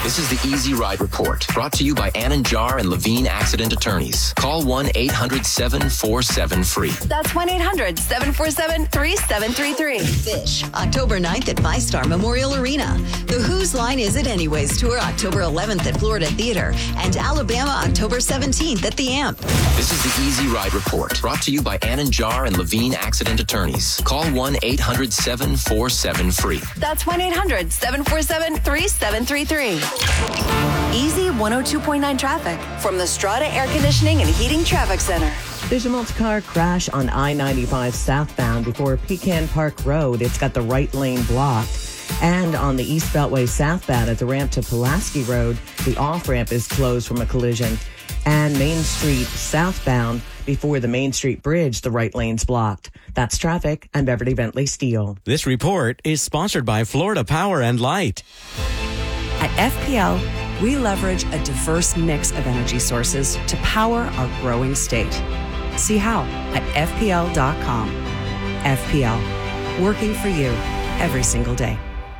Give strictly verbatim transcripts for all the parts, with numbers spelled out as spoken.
This is the Easy Ride Report, brought to you by Ann Jar and Levine Accident Attorneys. Call one eight hundred seven four seven free. That's one eight hundred seven four seven three seven three three. Fish, October ninth at VyStar Memorial Arena. The Whose Line Is It Anyways tour, October eleventh at Florida Theater. And Alabama, October seventeenth at the Amp. This is the Easy Ride Report, brought to you by Ann Jar and Levine Accident Attorneys. Call one eight hundred seven four seven free. That's one eight hundred seven four seven three seven three three. Easy one oh two point nine traffic from the Strata Air Conditioning and Heating Traffic Center. There's a multi-car crash on I ninety-five southbound before Pecan Park Road. It's got the right lane blocked. And on the East Beltway southbound at the ramp to Pulaski Road, the off-ramp is closed from a collision. And Main Street southbound before the Main Street Bridge, the right lane's blocked. That's traffic. I'm Beverly Bentley Steele. This report is sponsored by Florida Power and Light. At F P L, we leverage a diverse mix of energy sources to power our growing state. See how at F P L dot com. F P L, working for you every single day.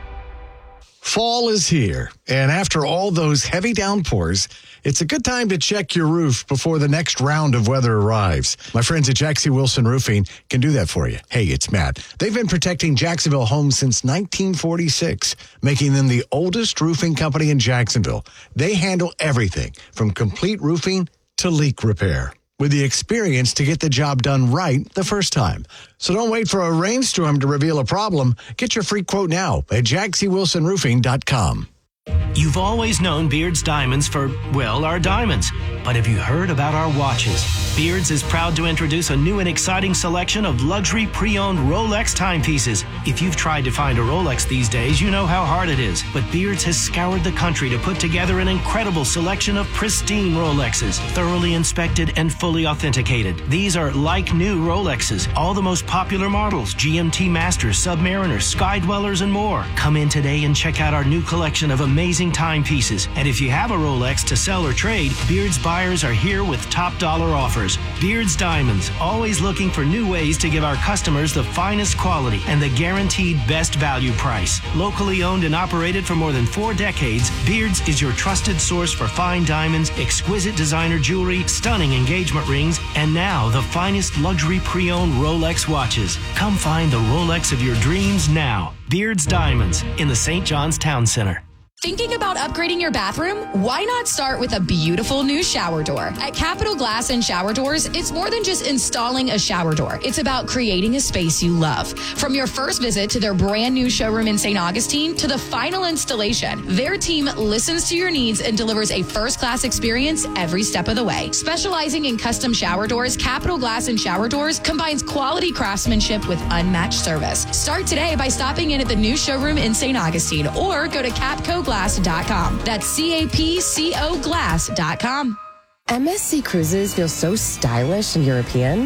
Fall is here, and after all those heavy downpours, it's a good time to check your roof before the next round of weather arrives. My friends at Jackson Wilson Roofing can do that for you. Hey, it's Matt. They've been protecting Jacksonville homes since nineteen forty-six, making them the oldest roofing company in Jacksonville. They handle everything from complete roofing to leak repair, with the experience to get the job done right the first time. So don't wait for a rainstorm to reveal a problem. Get your free quote now at jackson wilson roofing dot com. You've always known Beard's Diamonds for, well, our diamonds. But have you heard about our watches? Beard's is proud to introduce a new and exciting selection of luxury pre-owned Rolex timepieces. If you've tried to find a Rolex these days, you know how hard it is. But Beard's has scoured the country to put together an incredible selection of pristine Rolexes, thoroughly inspected and fully authenticated. These are like new Rolexes, all the most popular models, G M T Masters, Submariners, Sky Dwellers, and more. Come in today and check out our new collection of amazing timepieces. And if you have a Rolex to sell or trade, Beard's buyers are here with top dollar offers. Beard's Diamonds, always looking for new ways to give our customers the finest quality and the guaranteed best value price. Locally owned and operated for more than four decades, Beard's is your trusted source for fine diamonds, exquisite designer jewelry, stunning engagement rings, and now the finest luxury pre-owned Rolex watches. Come find the Rolex of your dreams now. Beard's Diamonds in the Saint John's Town Center. Thinking about upgrading your bathroom? Why not start with a beautiful new shower door? At Capital Glass and Shower Doors, it's more than just installing a shower door. It's about creating a space you love. From your first visit to their brand new showroom in Saint Augustine to the final installation, their team listens to your needs and delivers a first-class experience every step of the way. Specializing in custom shower doors, Capital Glass and Shower Doors combines quality craftsmanship with unmatched service. Start today by stopping in at the new showroom in Saint Augustine or go to capco glass dot com. That's C A P C O glass dot com. M S C Cruises feels so stylish and European.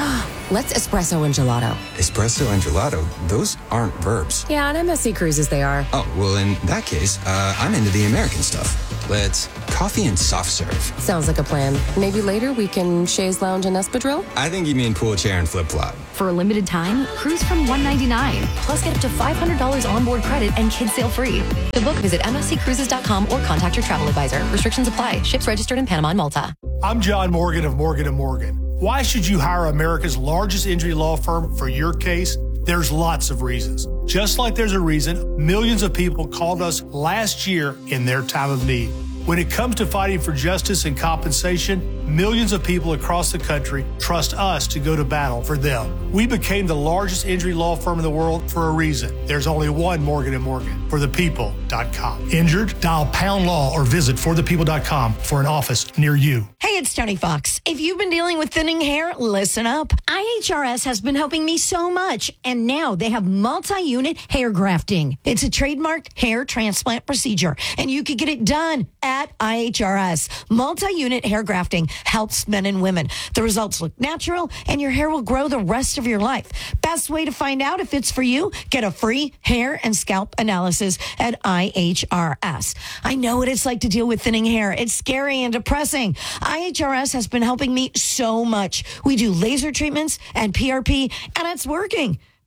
Let's espresso and gelato. Espresso and gelato? Those aren't verbs. Yeah, on M S C Cruises they are. Oh, well, in that case, uh, I'm into the American stuff. Let's coffee and soft serve. Sounds like a plan. Maybe later we can chaise lounge and espadrille? I think you mean pool chair and flip-flop. For a limited time, cruise from one hundred ninety-nine dollars. Plus get up to five hundred dollars onboard credit and kids sail free. To book, visit M S C cruises dot com or contact your travel advisor. Restrictions apply. Ships registered in Panama and Malta. I'm John Morgan of Morgan and Morgan. Why should you hire America's largest injury law firm for your case? There's lots of reasons. Just like there's a reason millions of people called us last year in their time of need. When it comes to fighting for justice and compensation, millions of people across the country trust us to go to battle for them. We became the largest injury law firm in the world for a reason. There's only one Morgan and Morgan, for the people dot com. Injured? Dial pound law or visit for the people dot com for an office near you. Hey, it's Tony Fox. If you've been dealing with thinning hair, listen up. I H R S has been helping me so much, and now they have multi-unit hair grafting. It's a trademarked hair transplant procedure, and you can get it done at I H R S. Multi-unit hair grafting helps men and women. The results look natural, and your hair will grow the rest of your life. Best way to find out if it's for you, get a free hair and scalp analysis at I H R S. I know what it's like to deal with thinning hair. It's scary and depressing. I H R S has been helping me so much. We do laser treatments and P R P, and it's working.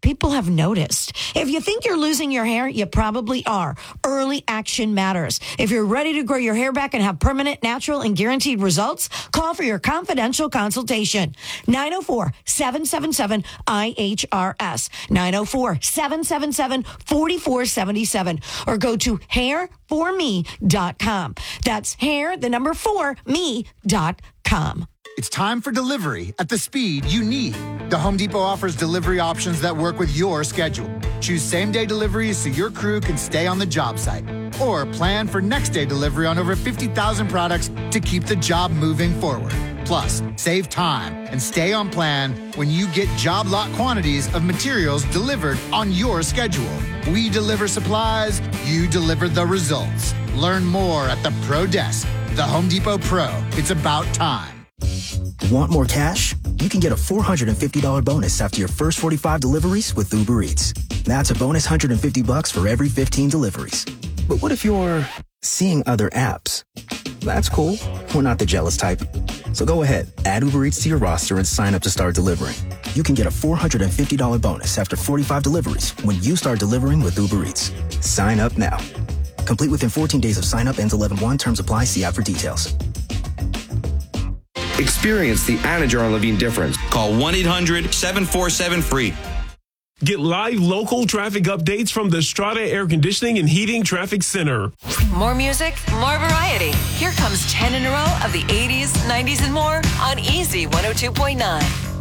people have noticed. If you think you're losing your hair, you probably are. Early action matters. If you're ready to grow your hair back and have permanent, natural, and guaranteed results, call for your confidential consultation. nine oh four, seven seven seven, I H R S. nine oh four, seven seven seven, four four seven seven. Or go to hair for me dot com. That's hair, the number four, me dot com. It's time for delivery at the speed you need. The Home Depot offers delivery options that work with your schedule. Choose same-day deliveries so your crew can stay on the job site. Or plan for next-day delivery on over fifty thousand products to keep the job moving forward. Plus, save time and stay on plan when you get job lot quantities of materials delivered on your schedule. We deliver supplies, you deliver the results. Learn more at the Pro Desk. The Home Depot Pro. It's about time. Want more cash? You can get a four hundred fifty dollars bonus after your first forty-five deliveries with Uber Eats. That's a bonus one hundred fifty bucks for every fifteen deliveries. But what if you're seeing other apps? That's cool. We're not the jealous type. So go ahead, add Uber Eats to your roster and sign up to start delivering. You can get a four hundred fifty dollars bonus after forty-five deliveries when you start delivering with Uber Eats. Sign up now. Complete within fourteen days of sign up, ends eleven one. Terms apply. See app for details. Experience the Anna Jar and Levine difference. Call one eight hundred seven four seven free. Get live local traffic updates from the Strata Air Conditioning and Heating Traffic Center. More music, more variety. Here comes ten in a row of the eighties, nineties, and more on Easy one oh two point nine.